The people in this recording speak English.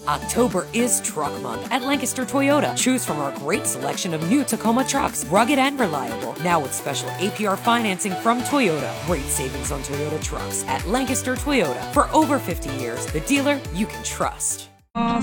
October is Truck Month at Lancaster Toyota. Choose from our great selection of new Tacoma trucks, rugged and reliable. Now with special APR financing from Toyota. Great savings on Toyota trucks at Lancaster Toyota. For over 50 years, the dealer you can trust.